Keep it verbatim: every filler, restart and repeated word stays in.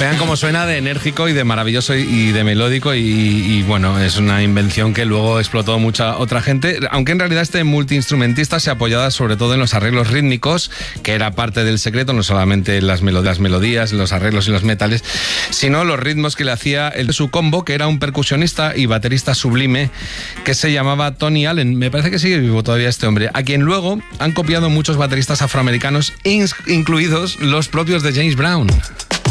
Vean cómo suena de enérgico y de maravilloso y de melódico y, y bueno, es una invención que luego explotó mucha otra gente, aunque en realidad este multiinstrumentista se apoyaba sobre todo en los arreglos rítmicos, que era parte del secreto, no solamente las melodías, las melodías, los arreglos y los metales, sino los ritmos que le hacía el de su combo, que era un percusionista y baterista sublime que se llamaba Tony Allen. Me parece que sigue vivo todavía este hombre, a quien luego han copiado muchos bateristas afroamericanos, incluidos los propios de James Brown.